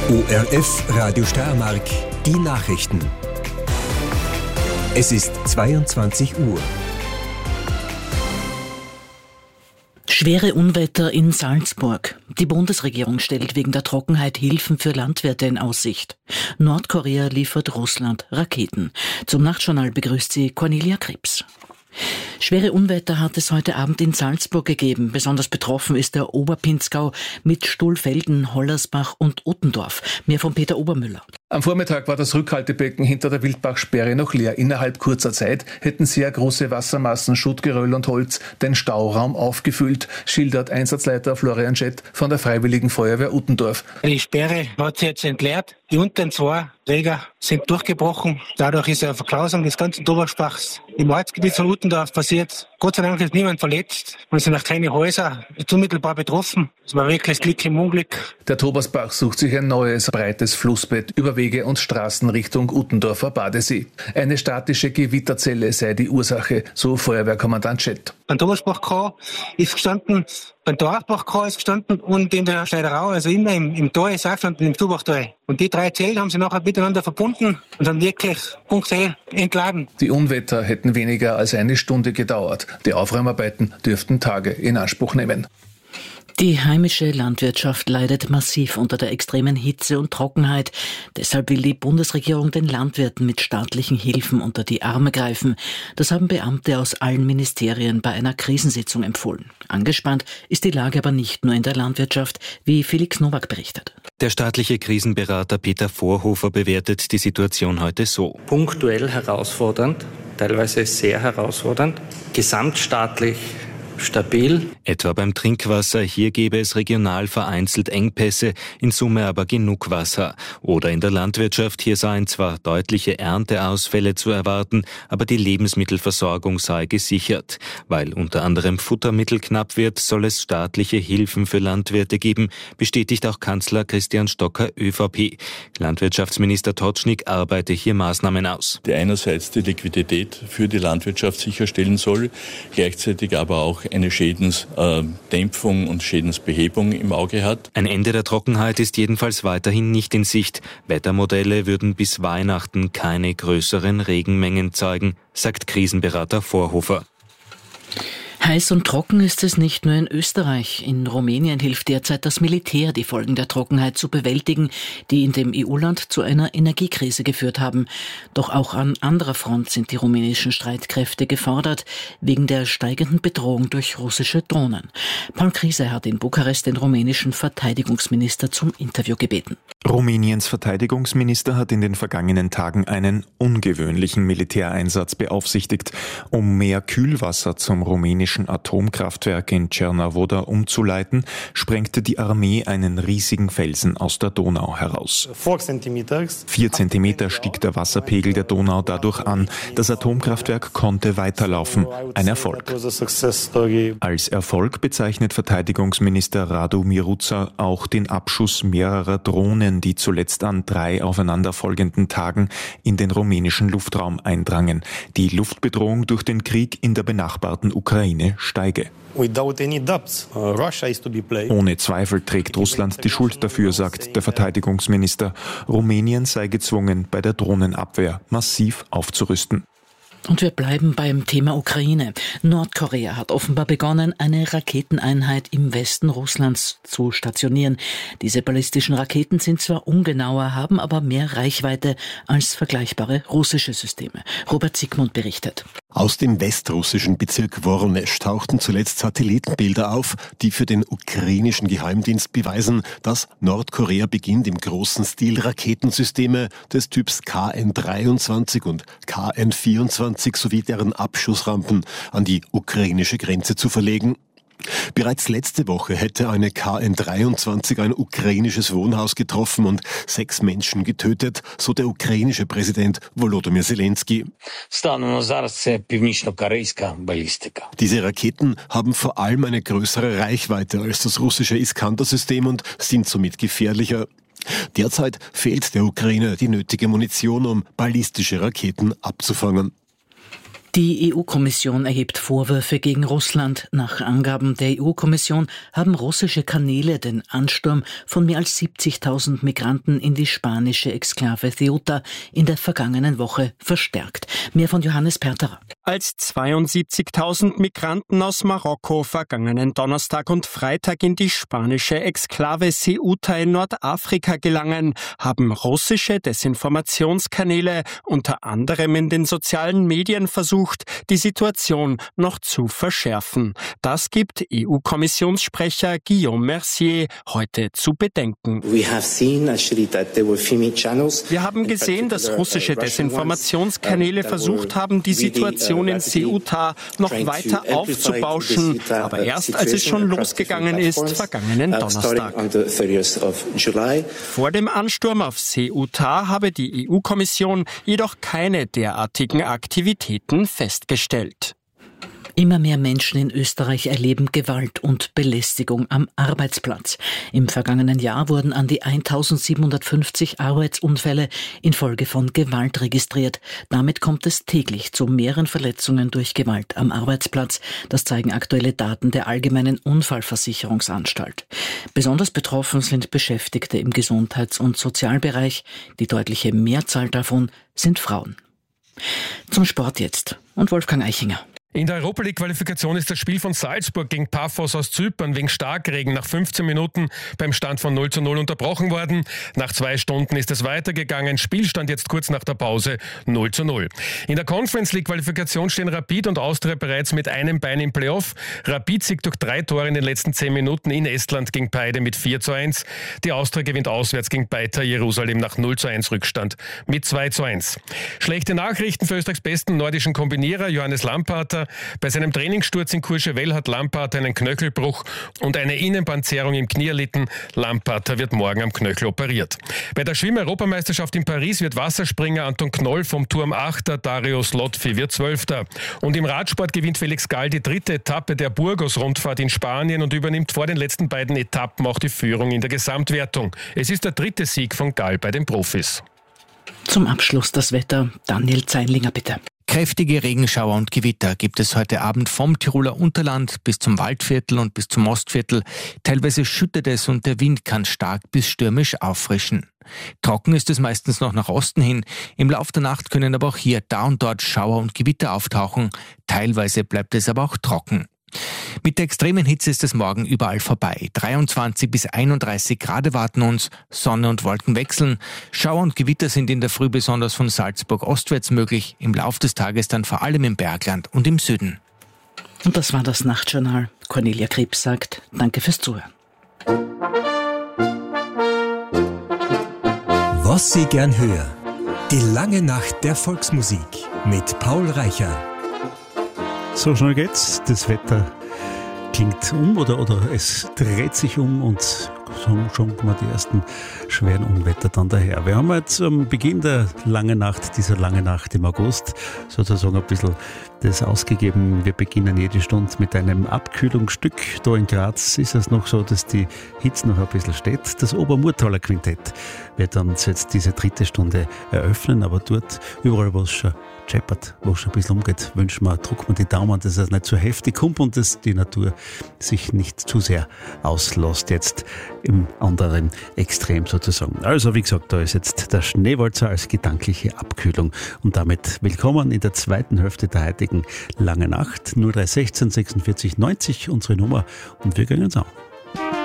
ORF Radio Steiermark, die Nachrichten. Es ist 22 Uhr. Schwere Unwetter in Salzburg. Die Bundesregierung stellt wegen der Trockenheit Hilfen für Landwirte in Aussicht. Nordkorea liefert Russland Raketen. Zum Nachtjournal begrüßt sie Cornelia Krebs. Schwere Unwetter hat es heute Abend in Salzburg gegeben. Besonders betroffen ist der Oberpinzgau mit Stuhlfelden, Hollersbach und Uttendorf. Mehr von Peter Obermüller. Am Vormittag war das Rückhaltebecken hinter der Wildbachsperre noch leer. Innerhalb kurzer Zeit hätten sehr große Wassermassen, Schuttgeröll und Holz den Stauraum aufgefüllt, schildert Einsatzleiter Florian Schett von der Freiwilligen Feuerwehr Uttendorf. Die Sperre hat sich jetzt entleert. Die unteren zwei Träger sind durchgebrochen. Dadurch ist eine Verklausung des ganzen Oberspachs im Ortsgebiet von Uttendorf passiert. Gott sei Dank ist niemand verletzt. Es sind auch keine Häuser unmittelbar betroffen. Es war wirklich Glück im Unglück. Der Tobersbach sucht sich ein neues, breites Flussbett über Wege und Straßen Richtung Uttendorfer Badesee. Eine statische Gewitterzelle sei die Ursache, so Feuerwehrkommandant Schett. Beim Tobersbach ist gestanden, beim Dorfbach ist gestanden und in der Schneiderau, also immer im Tal ist auch gestanden, im Zubachtal. Und die drei Zellen haben sie nachher miteinander verbunden und haben wirklich punktuell entladen. Die Unwetter hätten weniger als eine Stunde gedauert. Die Aufräumarbeiten dürften Tage in Anspruch nehmen. Die heimische Landwirtschaft leidet massiv unter der extremen Hitze und Trockenheit. Deshalb will die Bundesregierung den Landwirten mit staatlichen Hilfen unter die Arme greifen. Das haben Beamte aus allen Ministerien bei einer Krisensitzung empfohlen. Angespannt ist die Lage aber nicht nur in der Landwirtschaft, wie Felix Nowak berichtet. Der staatliche Krisenberater Peter Vorhofer bewertet die Situation heute so. Punktuell herausfordernd, teilweise sehr herausfordernd, gesamtstaatlich stabil. Etwa beim Trinkwasser, hier gäbe es regional vereinzelt Engpässe, in Summe aber genug Wasser. Oder in der Landwirtschaft, hier seien zwar deutliche Ernteausfälle zu erwarten, aber die Lebensmittelversorgung sei gesichert. Weil unter anderem Futtermittel knapp wird, soll es staatliche Hilfen für Landwirte geben, bestätigt auch Kanzler Christian Stocker ÖVP. Landwirtschaftsminister Totschnig arbeite hier Maßnahmen aus. Der einerseits die Liquidität für die Landwirtschaft sicherstellen soll, gleichzeitig aber auch eine Schädensdämpfung und Schädensbehebung im Auge hat. Ein Ende der Trockenheit ist jedenfalls weiterhin nicht in Sicht. Wettermodelle würden bis Weihnachten keine größeren Regenmengen zeigen, sagt Krisenberater Vorhofer. Heiß und trocken ist es nicht nur in Österreich. In Rumänien hilft derzeit das Militär, die Folgen der Trockenheit zu bewältigen, die in dem EU-Land zu einer Energiekrise geführt haben. Doch auch an anderer Front sind die rumänischen Streitkräfte gefordert, wegen der steigenden Bedrohung durch russische Drohnen. Paul Krise hat in Bukarest den rumänischen Verteidigungsminister zum Interview gebeten. Rumäniens Verteidigungsminister hat in den vergangenen Tagen einen ungewöhnlichen Militäreinsatz beaufsichtigt, um mehr Kühlwasser zum rumänischen Atomkraftwerk in Cernavodă umzuleiten, sprengte die Armee einen riesigen Felsen aus der Donau heraus. 4 Zentimeter stieg der Wasserpegel der Donau dadurch an. Das Atomkraftwerk konnte weiterlaufen. Ein Erfolg. Als Erfolg bezeichnet Verteidigungsminister Radu Miruța auch den Abschuss mehrerer Drohnen, die zuletzt an 3 aufeinanderfolgenden Tagen in den rumänischen Luftraum eindrangen. Die Luftbedrohung durch den Krieg in der benachbarten Ukraine steige. Ohne Zweifel trägt Russland die Schuld dafür, sagt der Verteidigungsminister. Rumänien sei gezwungen, bei der Drohnenabwehr massiv aufzurüsten. Und wir bleiben beim Thema Ukraine. Nordkorea hat offenbar begonnen, eine Raketeneinheit im Westen Russlands zu stationieren. Diese ballistischen Raketen sind zwar ungenauer, haben aber mehr Reichweite als vergleichbare russische Systeme. Robert Siegmund berichtet. Aus dem westrussischen Bezirk Woronezh tauchten zuletzt Satellitenbilder auf, die für den ukrainischen Geheimdienst beweisen, dass Nordkorea beginnt, im großen Stil Raketensysteme des Typs KN-23 und KN-24 sowie deren Abschussrampen an die ukrainische Grenze zu verlegen. Bereits letzte Woche hätte eine KN-23 ein ukrainisches Wohnhaus getroffen und 6 Menschen getötet, so der ukrainische Präsident Volodymyr Zelensky. Diese Raketen haben vor allem eine größere Reichweite als das russische Iskander-System und sind somit gefährlicher. Derzeit fehlt der Ukraine die nötige Munition, um ballistische Raketen abzufangen. Die EU-Kommission erhebt Vorwürfe gegen Russland. Nach Angaben der EU-Kommission haben russische Kanäle den Ansturm von mehr als 70.000 Migranten in die spanische Exklave Ceuta in der vergangenen Woche verstärkt. Mehr von Johannes Perterer. Als 72.000 Migranten aus Marokko vergangenen Donnerstag und Freitag in die spanische Exklave Ceuta in Nordafrika gelangen, haben russische Desinformationskanäle unter anderem in den sozialen Medien versucht, die Situation noch zu verschärfen. Das gibt EU-Kommissionssprecher Guillaume Mercier heute zu bedenken. Wir haben gesehen, dass russische Desinformationskanäle versucht haben, die Situation in Ceuta noch weiter aufzubauschen, aber erst als es schon losgegangen ist, vergangenen Donnerstag. Vor dem Ansturm auf Ceuta habe die EU-Kommission jedoch keine derartigen Aktivitäten festgestellt. Immer mehr Menschen in Österreich erleben Gewalt und Belästigung am Arbeitsplatz. Im vergangenen Jahr wurden an die 1750 Arbeitsunfälle infolge von Gewalt registriert. Damit kommt es täglich zu mehreren Verletzungen durch Gewalt am Arbeitsplatz. Das zeigen aktuelle Daten der Allgemeinen Unfallversicherungsanstalt. Besonders betroffen sind Beschäftigte im Gesundheits- und Sozialbereich. Die deutliche Mehrzahl davon sind Frauen. Zum Sport jetzt und Wolfgang Eichinger. In der Europa-League-Qualifikation ist das Spiel von Salzburg gegen Paphos aus Zypern wegen Starkregen nach 15 Minuten beim Stand von 0:0 unterbrochen worden. Nach 2 Stunden ist es weitergegangen. Spielstand jetzt kurz nach der Pause 0:0. In der Conference-League-Qualifikation stehen Rapid und Austria bereits mit einem Bein im Playoff. Rapid siegt durch 3 Tore in den letzten 10 Minuten in Estland gegen Paide mit 4:1. Die Austria gewinnt auswärts gegen Beitar Jerusalem nach 0:1 Rückstand mit 2:1. Schlechte Nachrichten für Österreichs besten nordischen Kombinierer Johannes Lamparter. Bei seinem Trainingssturz in Courchevel hat Lamparter einen Knöchelbruch und eine Innenbandzerrung im Knie erlitten. Lamparter wird morgen am Knöchel operiert. Bei der Schwimm-Europameisterschaft in Paris wird Wasserspringer Anton Knoll vom Turm 8. Darius Lotfi wird 12. Und im Radsport gewinnt Felix Gall die 3. Etappe der Burgos-Rundfahrt in Spanien und übernimmt vor den letzten beiden Etappen auch die Führung in der Gesamtwertung. Es ist der 3. Sieg von Gall bei den Profis. Zum Abschluss das Wetter. Daniel Zeinlinger, bitte. Kräftige Regenschauer und Gewitter gibt es heute Abend vom Tiroler Unterland bis zum Waldviertel und bis zum Ostviertel. Teilweise schüttet es und der Wind kann stark bis stürmisch auffrischen. Trocken ist es meistens noch nach Osten hin. Im Lauf der Nacht können aber auch hier da und dort Schauer und Gewitter auftauchen. Teilweise bleibt es aber auch trocken. Mit der extremen Hitze ist es morgen überall vorbei. 23 bis 31 Grad erwarten uns, Sonne und Wolken wechseln. Schauer und Gewitter sind in der Früh besonders von Salzburg ostwärts möglich, im Lauf des Tages dann vor allem im Bergland und im Süden. Und das war das Nachtjournal. Cornelia Krebs sagt, danke fürs Zuhören. Was Sie gern hören. Die lange Nacht der Volksmusik mit Paul Reicher. So schnell geht's. Das Wetter klingt oder es dreht sich um und schon kommen die ersten schweren Unwetter dann daher. Wir haben jetzt am Beginn der langen Nacht, dieser lange Nacht im August, sozusagen ein bisschen das ausgegeben. Wir beginnen jede Stunde mit einem Abkühlungsstück. Da in Graz ist es noch so, dass die Hitze noch ein bisschen steht. Das Obermurtaler Quintett wird uns jetzt diese 3. Stunde eröffnen, aber dort, überall wo es schon scheppert, wo es schon ein bisschen umgeht, drückt man die Daumen, dass es nicht zu heftig kommt und dass die Natur sich nicht zu sehr auslässt jetzt im anderen Extrem sozusagen. Also wie gesagt, da ist jetzt der Schneewalzer als gedankliche Abkühlung und damit willkommen in der zweiten Hälfte der heutigen langen Nacht. 0316 46 90 unsere Nummer und wir gehen uns an.